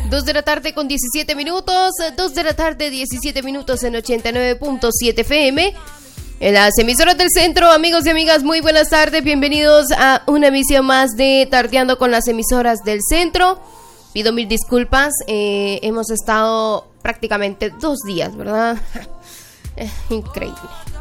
2 de la tarde con 17 minutos, 2 de la tarde 17 minutos en 89.7 FM. En las emisoras del centro, amigos y amigas, muy buenas tardes, bienvenidos a una emisión más de Tardeando con las emisoras del centro. Pido mil disculpas, hemos estado prácticamente 2 días, ¿verdad? Increíble.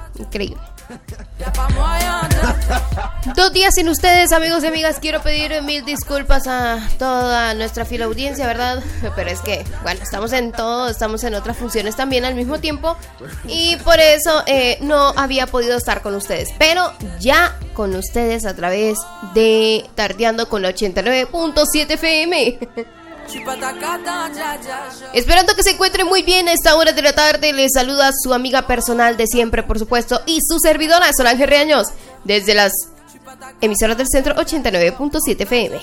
2 días sin ustedes, amigos y amigas. Quiero pedir mil disculpas a toda nuestra fiel audiencia, ¿verdad? Pero es que, bueno, estamos en todo, estamos en otras funciones también al mismo tiempo. Y por eso no había podido estar con ustedes. Pero ya con ustedes a través de Tardeando con la 89.7 FM. Esperando que se encuentren muy bien a esta hora de la tarde. Les saluda su amiga personal de siempre, por supuesto, y su servidora Solange Reaños, desde las emisoras del centro 89.7 FM.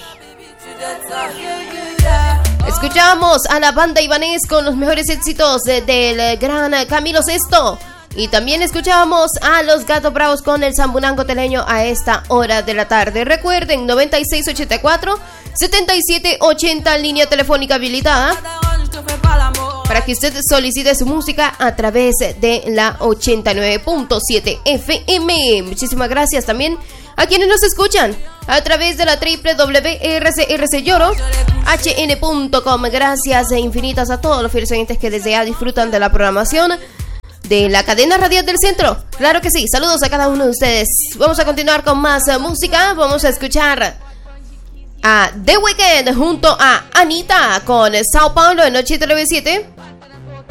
Escuchamos a la banda Ibanez con los mejores éxitos del gran Camilo Sesto. Y también escuchábamos a los Gatos Bravos con el Zambunango Teleño a esta hora de la tarde. Recuerden, 9684-7780, línea telefónica habilitada, para que usted solicite su música a través de la 89.7 FM. Muchísimas gracias también a quienes nos escuchan a través de la www.rcrclloro.hn.com. Gracias infinitas a todos los fieles oyentes que desde ya disfrutan de la programación de la cadena radial del centro. Claro que sí, saludos a cada uno de ustedes. Vamos a continuar con más música. Vamos a escuchar a The Weeknd junto a Anita con Sao Paulo en Noche Televisión 7.